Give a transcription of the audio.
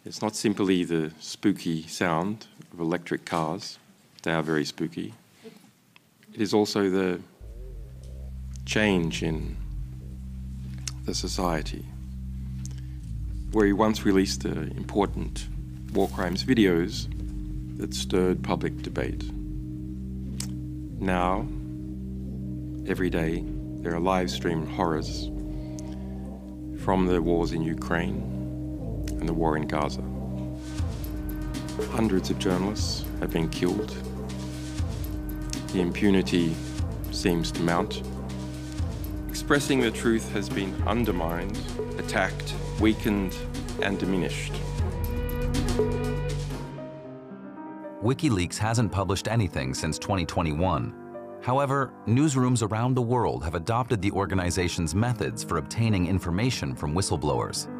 It's not simply the spooky sound of electric cars. They are very spooky. It is also the change in the society. Where he once released important war crimes videos that stirred public debate. Now, every day, there are live-streamed horrors from the wars in Ukraine and the war in Gaza. Hundreds of journalists have been killed. The impunity seems to mount. Expressing the truth has been undermined, attacked, weakened, and diminished. WikiLeaks hasn't published anything since 2021. However, newsrooms around the world have adopted the organization's methods for obtaining information from whistleblowers.